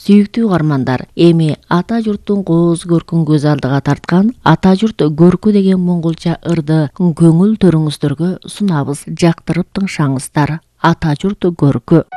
Сүйүктүү угармандар, эми ата журттун кооз көркүн көз алдыга тарткан Ата журт көркү деген моңголча ырды көңүл төрүңүздөргө сунабыз. Жактырып тыңшаңыздар. Ата журт көркү.